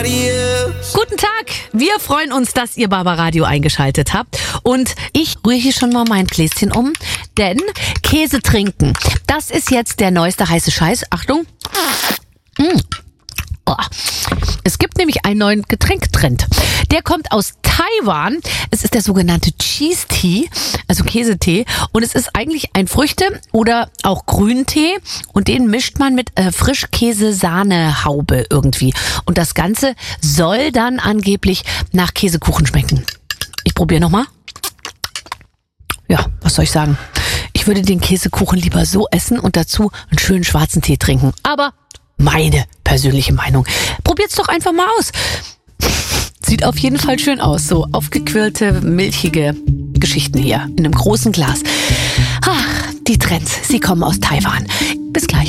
Guten Tag, wir freuen uns, dass ihr Barbaradio eingeschaltet habt und ich rühre hier schon mal mein Gläschen um, denn Käse trinken, das ist jetzt der neueste heiße Scheiß. Achtung. Oh. Es gibt nämlich einen neuen Getränktrend. Der kommt aus Taiwan. Es ist der sogenannte Cheese Tea, also Käsetee. Und es ist eigentlich ein Früchte- oder auch Grüntee. Und den mischt man mit Frischkäse-Sahnehaube irgendwie. Und das Ganze soll dann angeblich nach Käsekuchen schmecken. Ich probiere nochmal. Ja, was soll ich sagen? Ich würde den Käsekuchen lieber so essen und dazu einen schönen schwarzen Tee trinken. Aber meine persönliche Meinung. Probiert's doch einfach mal aus. Sieht auf jeden Fall schön aus. So aufgequirlte, milchige Geschichten hier in einem großen Glas. Ach, die Trends, sie kommen aus Taiwan. Bis gleich.